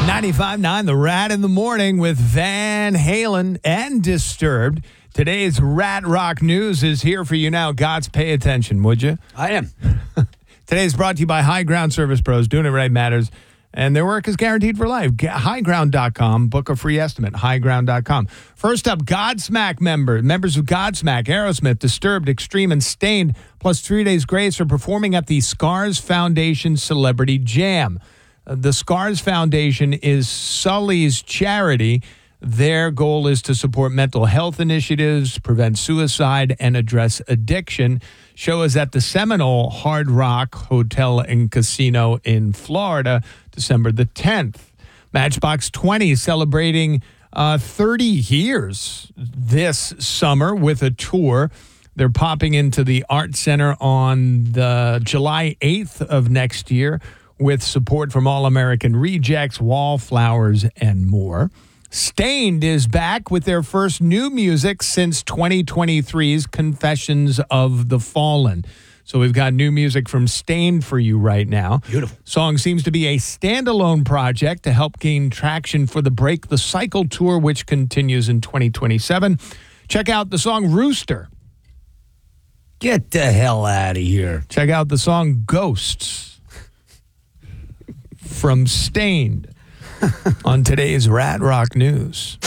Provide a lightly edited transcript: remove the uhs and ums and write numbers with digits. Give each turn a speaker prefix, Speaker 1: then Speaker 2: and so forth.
Speaker 1: 95.9 The Rat in the Morning with Van Halen and Disturbed. Today's Rat Rock News is here for you now. Gods, pay attention, would you?
Speaker 2: I am.
Speaker 1: Today's brought to you by High Ground Service Pros. Doing it right matters. And their work is guaranteed for life. Highground.com. Book a free estimate. Highground.com. First up, Godsmack members of Godsmack, Aerosmith, Disturbed, Extreme, and Stained, plus 3 days grace are performing at the Scars Foundation Celebrity Jam. The Scars Foundation is Sully's charity. Their goal is to support mental health initiatives, prevent suicide, and address addiction. Show is at the Seminole Hard Rock Hotel and Casino in Florida, December the 10th. Matchbox 20 celebrating 30 years this summer with a tour. They're popping into the Art Center on the July 8th of next year with support from All American Rejects, Wallflowers, and more. Stained is back with their first new music since 2023's Confessions of the Fallen. So we've got new music from Stained for you right now.
Speaker 2: Beautiful.
Speaker 1: Song seems to be a standalone project to help gain traction for the Break the Cycle tour, which continues in 2027. Check out the song Rooster.
Speaker 2: Get the hell out of here.
Speaker 1: Check out the song Ghosts from Stained on today's Rat Rock News.